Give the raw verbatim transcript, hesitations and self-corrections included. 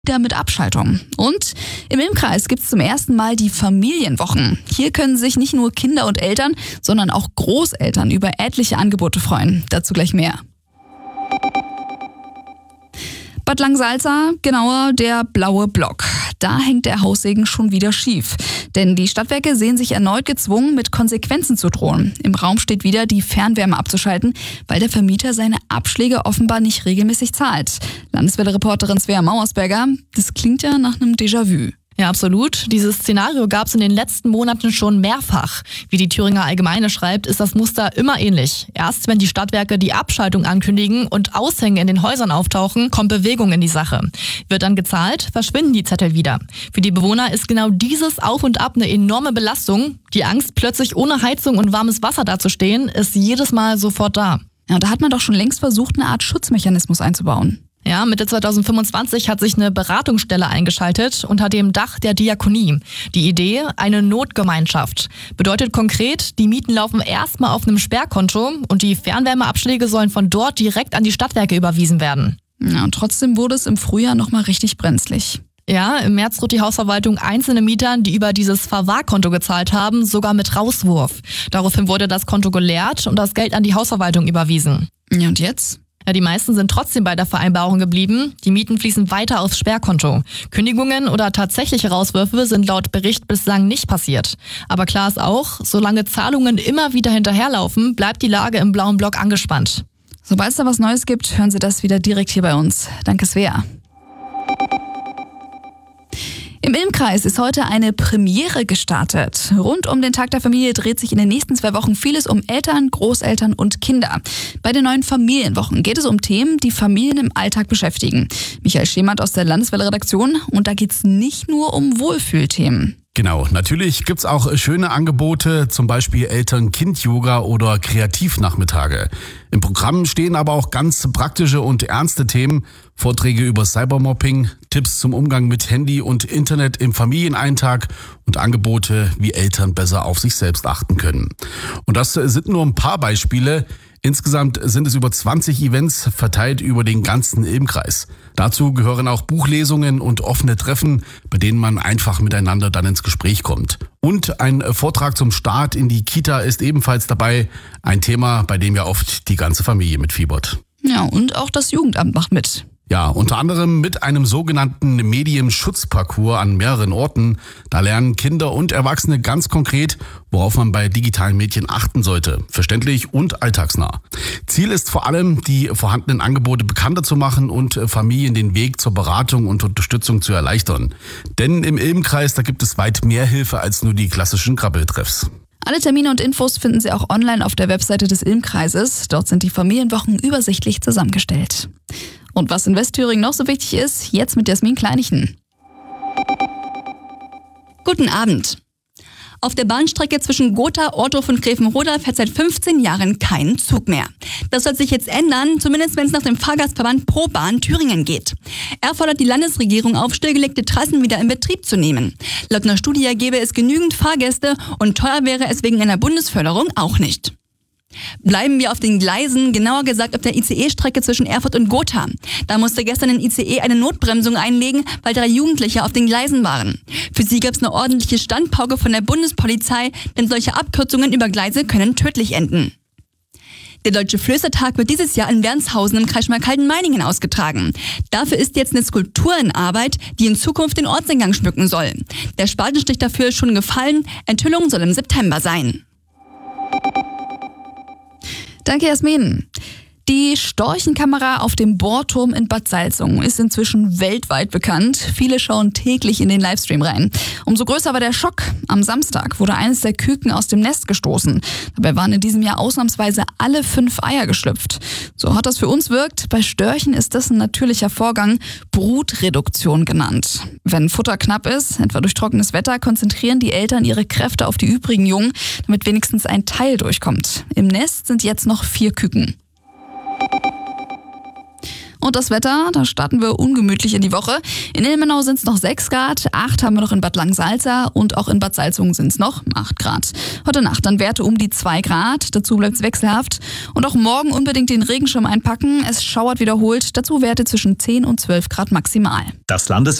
wieder mit Abschaltung. Und im Ilmkreis gibt es zum ersten Mal die Familienwochen. Hier können sich nicht nur Kinder und Eltern, sondern auch Großeltern über etliche Angebote freuen. Dazu gleich mehr. Bad Langsalza, genauer der blaue Block. Da hängt der Haussegen schon wieder schief. Denn die Stadtwerke sehen sich erneut gezwungen, mit Konsequenzen zu drohen. Im Raum steht wieder, die Fernwärme abzuschalten, weil der Vermieter seine Abschläge offenbar nicht regelmäßig zahlt. Landeswelle-Reporterin Svea Mauersberger, das klingt ja nach einem Déjà-vu. Ja, absolut. Dieses Szenario gab es in den letzten Monaten schon mehrfach. Wie die Thüringer Allgemeine schreibt, ist das Muster immer ähnlich. Erst wenn die Stadtwerke die Abschaltung ankündigen und Aushänge in den Häusern auftauchen, kommt Bewegung in die Sache. Wird dann gezahlt, verschwinden die Zettel wieder. Für die Bewohner ist genau dieses Auf und Ab eine enorme Belastung. Die Angst, plötzlich ohne Heizung und warmes Wasser dazustehen, ist jedes Mal sofort da. Ja, da hat man doch schon längst versucht, eine Art Schutzmechanismus einzubauen. Ja, Mitte zweitausendfünfundzwanzig hat sich eine Beratungsstelle eingeschaltet unter dem Dach der Diakonie. Die Idee, eine Notgemeinschaft. Bedeutet konkret, die Mieten laufen erstmal auf einem Sperrkonto und die Fernwärmeabschläge sollen von dort direkt an die Stadtwerke überwiesen werden. Ja, und trotzdem wurde es im Frühjahr nochmal richtig brenzlig. Ja, im März droht die Hausverwaltung einzelne Mietern, die über dieses Verwahrkonto gezahlt haben, sogar mit Rauswurf. Daraufhin wurde das Konto geleert und das Geld an die Hausverwaltung überwiesen. Ja, und jetzt? Ja, die meisten sind trotzdem bei der Vereinbarung geblieben. Die Mieten fließen weiter aufs Sperrkonto. Kündigungen oder tatsächliche Rauswürfe sind laut Bericht bislang nicht passiert. Aber klar ist auch, solange Zahlungen immer wieder hinterherlaufen, bleibt die Lage im blauen Block angespannt. Sobald es da was Neues gibt, hören Sie das wieder direkt hier bei uns. Danke, Svea. Im Ilmkreis ist heute eine Premiere gestartet. Rund um den Tag der Familie dreht sich in den nächsten zwei Wochen vieles um Eltern, Großeltern und Kinder. Bei den neuen Familienwochen geht es um Themen, die Familien im Alltag beschäftigen. Michael Schemert aus der Landeswelle-Redaktion. Und da geht es nicht nur um Wohlfühlthemen. Genau, natürlich gibt's auch schöne Angebote, zum Beispiel Eltern-Kind-Yoga oder Kreativnachmittage. Im Programm stehen aber auch ganz praktische und ernste Themen, Vorträge über Cybermobbing, Tipps zum Umgang mit Handy und Internet im Familieneintag und Angebote, wie Eltern besser auf sich selbst achten können. Und das sind nur ein paar Beispiele. Insgesamt sind es über zwanzig Events verteilt über den ganzen Ilmkreis. Dazu gehören auch Buchlesungen und offene Treffen, bei denen man einfach miteinander dann ins Gespräch kommt. Und ein Vortrag zum Start in die Kita ist ebenfalls dabei. Ein Thema, bei dem ja oft die ganze Familie mitfiebert. Ja, und auch das Jugendamt macht mit. Ja, unter anderem mit einem sogenannten Medienschutzparcours an mehreren Orten. Da lernen Kinder und Erwachsene ganz konkret, worauf man bei digitalen Medien achten sollte. Verständlich und alltagsnah. Ziel ist vor allem, die vorhandenen Angebote bekannter zu machen und Familien den Weg zur Beratung und Unterstützung zu erleichtern. Denn im Ilmkreis, da gibt es weit mehr Hilfe als nur die klassischen Krabbeltreffs. Alle Termine und Infos finden Sie auch online auf der Webseite des Ilmkreises. Dort sind die Familienwochen übersichtlich zusammengestellt. Und was in Westthüringen noch so wichtig ist, jetzt mit Jasmin Kleinichen. Guten Abend. Auf der Bahnstrecke zwischen Gotha, Orthof und Grevenroda fährt seit fünfzehn Jahren kein Zug mehr. Das soll sich jetzt ändern, zumindest wenn es nach dem Fahrgastverband ProBahn Thüringen geht. Er fordert die Landesregierung auf, stillgelegte Trassen wieder in Betrieb zu nehmen. Laut einer Studie gäbe es genügend Fahrgäste und teuer wäre es wegen einer Bundesförderung auch nicht. Bleiben wir auf den Gleisen, genauer gesagt auf der I C E-Strecke zwischen Erfurt und Gotha. Da musste gestern ein I C E eine Notbremsung einlegen, weil drei Jugendliche auf den Gleisen waren. Für sie gab es eine ordentliche Standpauke von der Bundespolizei, denn solche Abkürzungen über Gleise können tödlich enden. Der Deutsche Flößertag wird dieses Jahr in Wernshausen im Kreis Schmalkalden-Meiningen ausgetragen. Dafür ist jetzt eine Skulptur in Arbeit, die in Zukunft den Ortseingang schmücken soll. Der Spatenstich dafür ist schon gefallen, Enthüllung soll im September sein. Danke, Jasmin. Die Storchenkamera auf dem Bohrturm in Bad Salzungen ist inzwischen weltweit bekannt. Viele schauen täglich in den Livestream rein. Umso größer war der Schock. Am Samstag wurde eines der Küken aus dem Nest gestoßen. Dabei waren in diesem Jahr ausnahmsweise alle fünf Eier geschlüpft. So hart das für uns wirkt, bei Störchen ist das ein natürlicher Vorgang, Brutreduktion genannt. Wenn Futter knapp ist, etwa durch trockenes Wetter, konzentrieren die Eltern ihre Kräfte auf die übrigen Jungen, damit wenigstens ein Teil durchkommt. Im Nest sind jetzt noch vier Küken. Und das Wetter, da starten wir ungemütlich in die Woche. In Ilmenau sind es noch sechs Grad, acht haben wir noch in Bad Langsalza und auch in Bad Salzungen sind es noch acht Grad. Heute Nacht dann Werte um die zwei Grad, dazu bleibt es wechselhaft. Und auch morgen unbedingt den Regenschirm einpacken, es schauert wiederholt, dazu Werte zwischen zehn und zwölf Grad maximal. Das Landes